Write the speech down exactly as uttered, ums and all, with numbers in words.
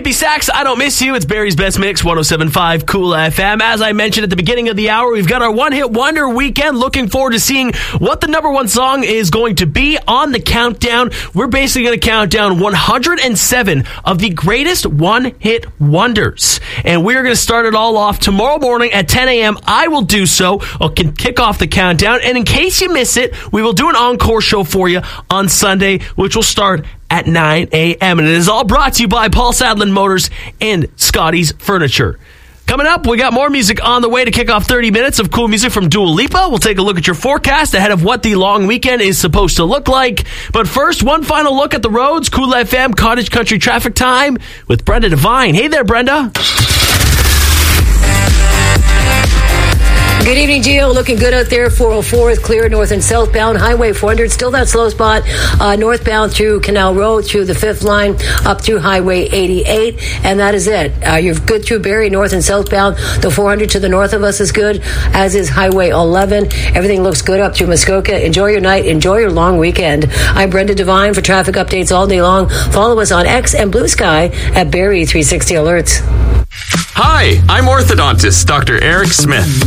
Sleepy Sacks, I Don't Miss You. It's Barry's Best Mix, one oh seven point five Cool F M. As I mentioned at the beginning of the hour, we've got our one-hit wonder weekend. Looking forward to seeing what the number one song is going to be on the countdown. We're basically going to count down one hundred seven of the greatest one-hit wonders. And we're going to start it all off tomorrow morning at ten a.m. I will do so. I can kick off the countdown. And in case you miss it, we will do an encore show for you on Sunday, which will start at nine a.m. And it is all brought to you by Paul Sadlin Motors and Scotty's Furniture. Coming up, we got more music on the way to kick off thirty minutes of cool music from Dua Lipa. We'll take a look at your forecast ahead of what the long weekend is supposed to look like. But first, one final look at the roads. Cool F M Cottage Country Traffic Time with Brenda Devine. Hey there, Brenda. Good evening, Gio. Looking good out there. four oh four is clear north and southbound. Highway four hundred, still that slow spot. Uh, northbound through Canal Road, through the fifth line, up through Highway eighty-eight. And that is it. Uh, you're good through Barrie, north and southbound. The four hundred to the north of us is good, as is Highway eleven. Everything looks good up through Muskoka. Enjoy your night. Enjoy your long weekend. I'm Brenda Devine for traffic updates all day long. Follow us on X and Blue Sky at Barrie three sixty Alerts. Hi, I'm orthodontist Doctor Eric Smith.